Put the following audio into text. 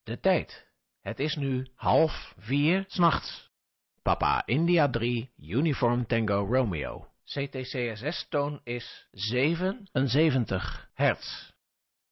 De tijd. Het is nu 3:30 's nachts. Papa India 3, Uniform Tango Romeo. CTCSS-toon is 77 hertz.